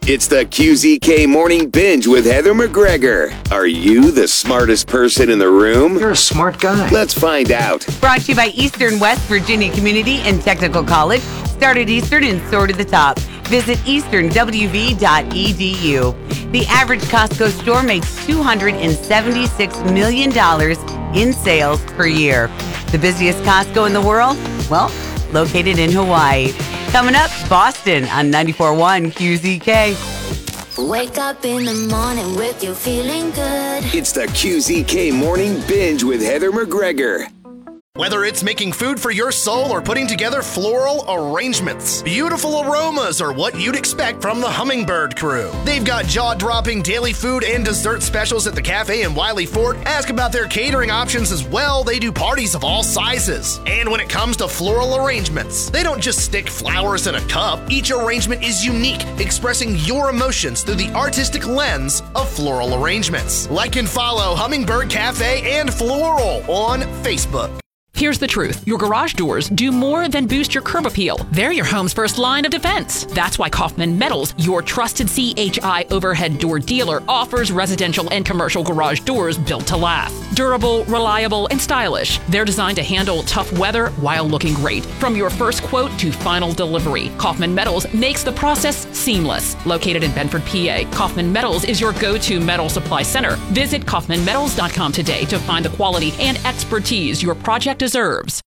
It's the QZK Morning Binge with Heather McGregor. Are you the smartest person in the room? You're a smart guy. Let's find out. Brought to you by Eastern West Virginia Community and Technical College. Start at Eastern and soar to the top. Visit easternwv.edu. The average Costco store makes $276 million in sales per year. The busiest Costco in the world? Well, located in Hawaii. Coming up, Boston on 94.1 QZK. Wake up in the morning with you feeling good. It's the QZK Morning Binge with Heather McGregor. Whether it's making food for your soul or putting together floral arrangements, beautiful aromas are what you'd expect from the Hummingbird crew. They've got jaw-dropping daily food and dessert specials at the cafe in Wiley Fort. Ask about their catering options as well. They do parties of all sizes. And when it comes to floral arrangements, they don't just stick flowers in a cup. Each arrangement is unique, expressing your emotions through the artistic lens of floral arrangements. Like and follow Hummingbird Cafe and Floral on Facebook. Here's the truth. Your garage doors do more than boost your curb appeal. They're your home's first line of defense. That's why Kaufman Metals, your trusted CHI overhead door dealer, offers residential and commercial garage doors built to last. Durable, reliable, and stylish. They're designed to handle tough weather while looking great. From your first quote to final delivery, Kaufman Metals makes the process seamless. Located in Bedford, PA, Kaufman Metals is your go-to metal supply center. Visit kaufmanmetals.com today to find the quality and expertise your project deserves.